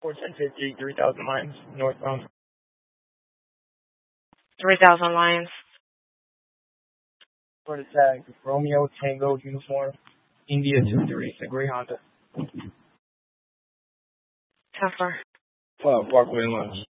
41050, 3000 lines, northbound. 3000 lines. For the tag, Romeo Tango Uniform, India 23, a gray Honda. 10-4. Parkway Lounge.